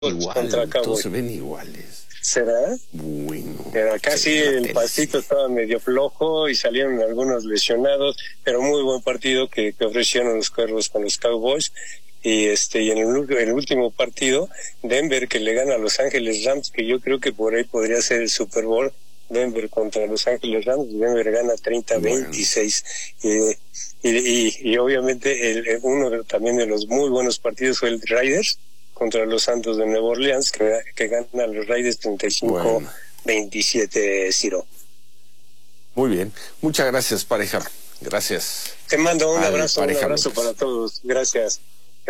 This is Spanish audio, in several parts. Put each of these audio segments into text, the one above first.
contra Cowboys. Todos se ven iguales. ¿Será? Bueno. Pero casi el pasito estaba medio flojo y salieron algunos lesionados, pero muy buen partido que ofrecieron los Cuervos con los Cowboys. Y en el último partido, Denver, que le gana a Los Ángeles Rams, que yo creo que por ahí podría ser el Super Bowl. Denver contra Los Ángeles Rams, Denver gana 30-26. Bueno. Y obviamente uno también de los muy buenos partidos fue el Raiders contra los Santos de Nueva Orleans, que gana a los Raiders 35-27, Ciro. Muy bien, muchas gracias, pareja. Gracias. Te mando un abrazo para todos. Gracias.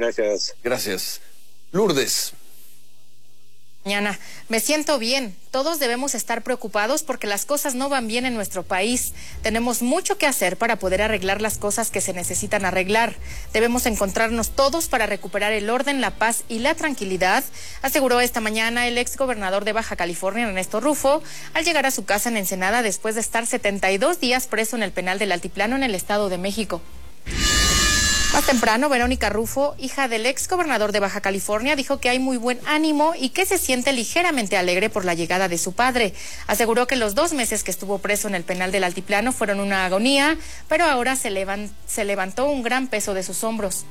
Lourdes. Mañana, me siento bien. Todos debemos estar preocupados porque las cosas no van bien en nuestro país. Tenemos mucho que hacer para poder arreglar las cosas que se necesitan arreglar. Debemos encontrarnos todos para recuperar el orden, la paz y la tranquilidad, aseguró esta mañana el exgobernador de Baja California, Ernesto Rufo, al llegar a su casa en Ensenada después de estar 72 días preso en el penal del Altiplano en el Estado de México. Más temprano, Verónica Rufo, hija del exgobernador de Baja California, dijo que hay muy buen ánimo y que se siente ligeramente alegre por la llegada de su padre. Aseguró que los 2 meses que estuvo preso en el penal del Altiplano fueron una agonía, pero ahora se levantó un gran peso de sus hombros.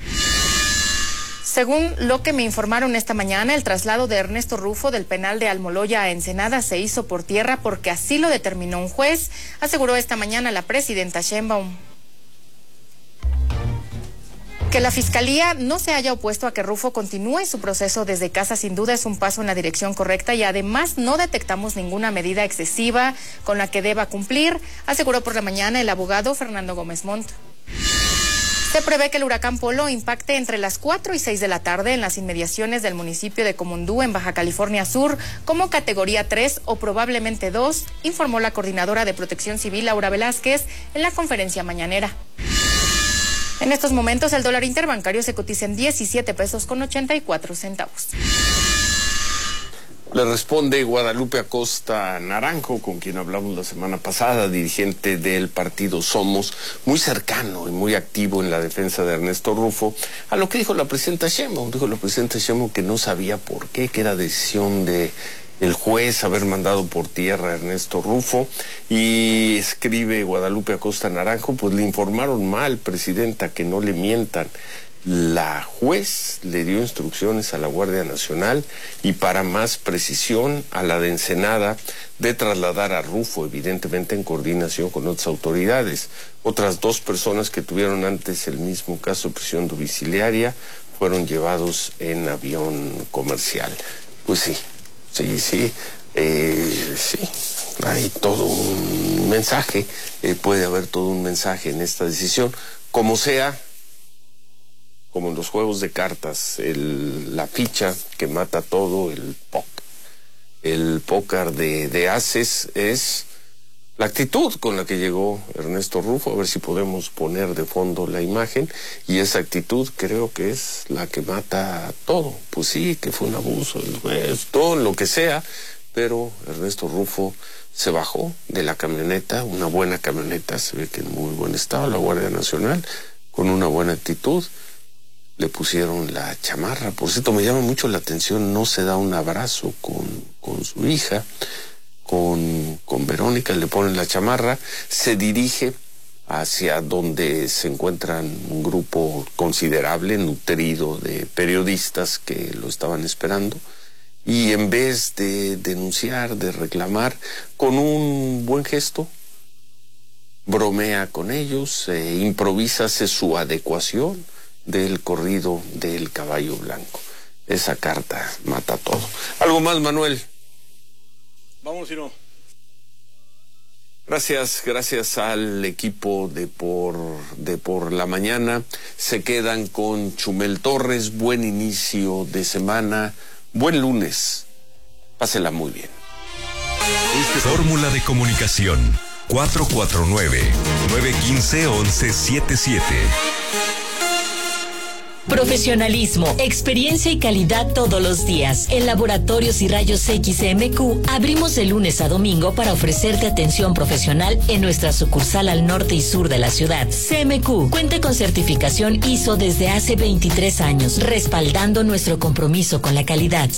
Según lo que me informaron esta mañana, el traslado de Ernesto Rufo del penal de Almoloya a Ensenada se hizo por tierra porque así lo determinó un juez, aseguró esta mañana la presidenta Sheinbaum. Que la Fiscalía no se haya opuesto a que Rufo continúe su proceso desde casa sin duda es un paso en la dirección correcta y además no detectamos ninguna medida excesiva con la que deba cumplir, aseguró por la mañana el abogado Fernando Gómez Montt. Se prevé que el huracán Polo impacte entre las 4 y 6 de la tarde en las inmediaciones del municipio de Comondú, en Baja California Sur, como categoría 3 o probablemente 2, informó la coordinadora de Protección Civil, Laura Velázquez, en la conferencia mañanera. En estos momentos el dólar interbancario se cotiza en 17 pesos con 84 centavos. Le responde Guadalupe Acosta Naranjo, con quien hablamos la semana pasada, dirigente del partido Somos, muy cercano y muy activo en la defensa de Ernesto Rufo, a lo que dijo la presidenta Sheinbaum. Dijo la presidenta Sheinbaum que no sabía por qué, que era decisión de el juez haber mandado por tierra a Ernesto Rufo, y escribe Guadalupe Acosta Naranjo, pues le informaron mal, presidenta, que no le mientan. La juez le dio instrucciones a la Guardia Nacional y, para más precisión, a la de Ensenada, de trasladar a Rufo, evidentemente en coordinación con otras autoridades. Otras 2 personas que tuvieron antes el mismo caso de prisión domiciliaria fueron llevados en avión comercial. Pues sí. Sí, hay todo un mensaje, puede haber todo un mensaje en esta decisión, como sea, como en los juegos de cartas, la ficha que mata todo, el póker de ases, es la actitud con la que llegó Ernesto Rufo. A ver si podemos poner de fondo la imagen, y esa actitud creo que es la que mata todo. Pues sí, que fue un abuso del juez, todo lo que sea, pero Ernesto Rufo se bajó de la camioneta, una buena camioneta, se ve que en muy buen estado, la Guardia Nacional, con una buena actitud, le pusieron la chamarra. Por cierto, me llama mucho la atención, no se da un abrazo con su hija, con Verónica, le ponen la chamarra, se dirige hacia donde se encuentran un grupo considerable, nutrido, de periodistas que lo estaban esperando, y en vez de denunciar, de reclamar, con un buen gesto, bromea con ellos, improvisa, hace su adecuación del corrido del caballo blanco. Esa carta mata todo. ¿Algo más, Manuel? Vamos, Ciro. Gracias al equipo de por la mañana. Se quedan con Chumel Torres. Buen inicio de semana. Buen lunes. Pásela muy bien. Fórmula de comunicación 449-915-1177. Profesionalismo, experiencia y calidad todos los días. En Laboratorios y Rayos X CMQ abrimos de lunes a domingo para ofrecerte atención profesional en nuestra sucursal al norte y sur de la ciudad. CMQ cuenta con certificación ISO desde hace 23 años, respaldando nuestro compromiso con la calidad.